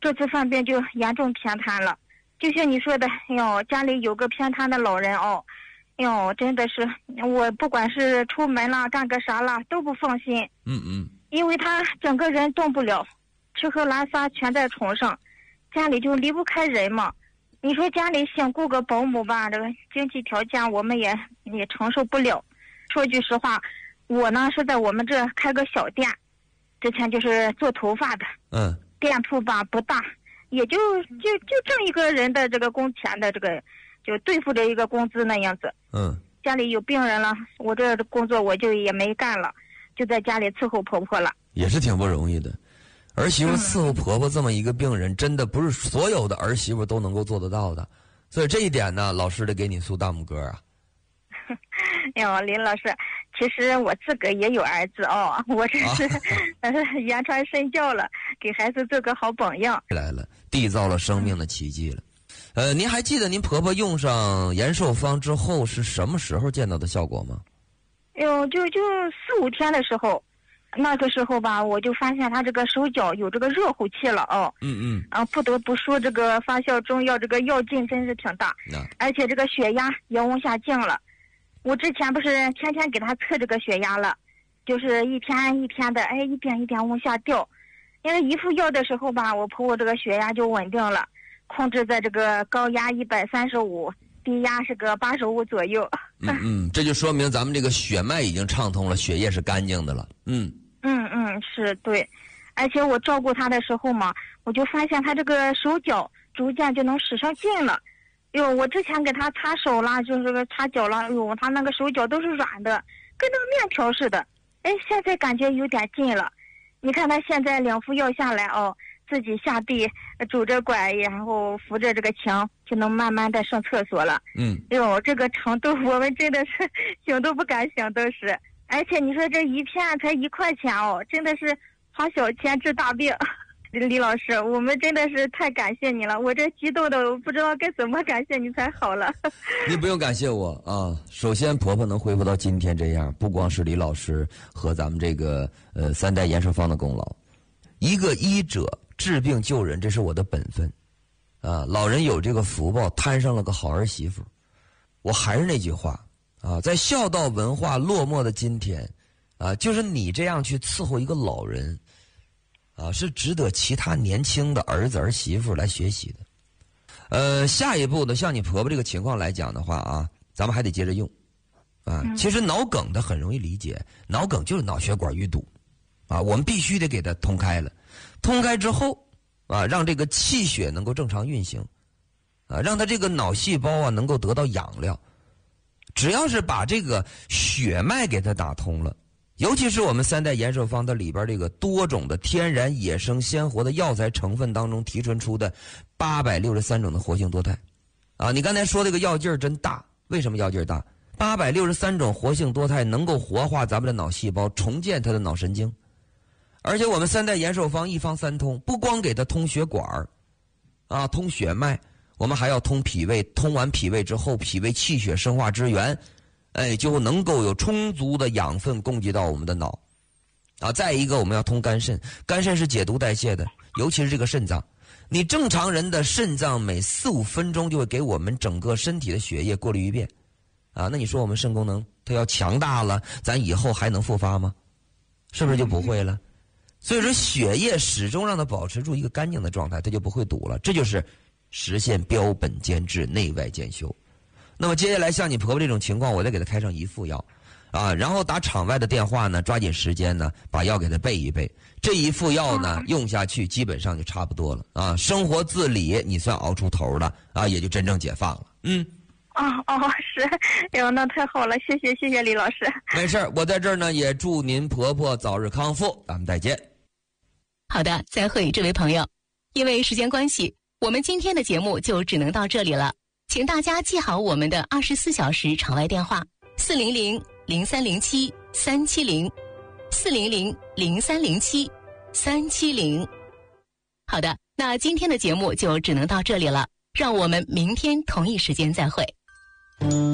这次犯病就严重偏瘫了。就像你说的，哎呦，家里有个偏瘫的老人哦，哎呦，真的是我不管是出门了干个啥了都不放心。因为他整个人动不了，吃喝拉撒全在床上，家里就离不开人嘛。你说家里想雇个保姆吧，这个经济条件我们也承受不了。说句实话，我呢是在我们这开个小店，之前就是做头发的。店铺吧不大，也就挣一个人的这个工钱的这个，就对付着一个工资那样子。家里有病人了，我这工作我就也没干了，就在家里伺候婆婆了。 也是挺不容易的。儿媳妇伺候婆婆这么一个病人，真的不是所有的儿媳妇都能够做得到的。所以这一点呢，老师得给你竖大拇哥啊。 哟，林老师，其实我自个也有儿子哦，我这是言传身教了，给孩子做个好榜样。 来了，缔造了生命的奇迹了。您还记得您婆婆用上延寿方之后是什么时候见到的效果吗？ 就4、5天的时候，那个时候吧，我就发现她这个手脚有这个热乎气了哦。不得不说，这个发酵中药这个药劲真是挺大，而且这个血压也往下降了。我之前不是天天给她测这个血压了，就是一天一天的，一点一点往下掉。因为一副药的时候吧，我婆婆这个血压就稳定了，控制在这个高压135，低压是个85左右。 这就说明咱们这个血脉已经畅通了，血液是干净的了。 是对。而且我照顾她的时候嘛，我就发现她这个手脚逐渐就能使上劲了。我之前给她擦手啦，就是这个擦脚啦，她那个手脚都是软的，跟那个面条似的。现在感觉有点劲了。你看她现在2副药下来哦，自己下地拄着拐，然后扶着这个墙，就能慢慢的上厕所了。这个程度我们真的是想都不敢想，都是。而且你说这一片才1块钱哦，真的是花小钱治大病。李老师，我们真的是太感谢你了，我这激动的我不知道该怎么感谢你才好了。 你不用感谢我啊，首先婆婆能恢复到今天这样，不光是李老师和咱们这个3代延寿方的功劳。一个医者治病救人，这是我的本分啊。老人有这个福报，摊上了个好儿媳妇。我还是那句话啊，在孝道文化落寞的今天啊，就是你这样去伺候一个老人啊，是值得其他年轻的儿子儿媳妇来学习的。下一步呢，像你婆婆这个情况来讲的话啊，咱们还得接着用啊。其实脑梗的很容易理解，脑梗就是脑血管淤堵啊，我们必须得给它通开了。通开之后啊，让这个气血能够正常运行啊，让它这个脑细胞啊能够得到养料。只要是把这个血脉给它打通了，尤其是我们3代延寿方的里边这个多种的天然野生鲜活的药材成分当中提纯出的863种的活性多肽啊，你刚才说这个药劲儿真大，为什么药劲儿大？863种活性多肽能够活化咱们的脑细胞，重建它的脑神经。而且我们3代延寿方一方三通，不光给它通血管啊，通血脉，我们还要通脾胃，通完脾胃之后，脾胃气血生化之源就能够有充足的养分供给到我们的脑啊。再一个，我们要通肝肾，肝肾是解毒代谢的，尤其是这个肾脏。你正常人的肾脏每4、5分钟就会给我们整个身体的血液过滤一遍啊。那你说我们肾功能它要强大了，咱以后还能复发吗？是不是就不会了？所以说血液始终让它保持住一个干净的状态，它就不会堵了。这就是实现标本兼治，内外兼修。那么接下来像你婆婆这种情况，我再给她开上1副药啊，然后打场外的电话呢，抓紧时间呢把药给她备一备。这1副药呢用下去基本上就差不多了啊，生活自理你算熬出头了啊，也就真正解放了。 是，那太好了，谢谢李老师。 没事，我在这儿呢也祝您婆婆早日康复，咱们再见。 好的，再会这位朋友。因为时间关系，我们今天的节目就只能到这里了，请大家记好我们的24小时场外电话400-0307-370，400-0307-370。好的，那今天的节目就只能到这里了，让我们明天同一时间再会。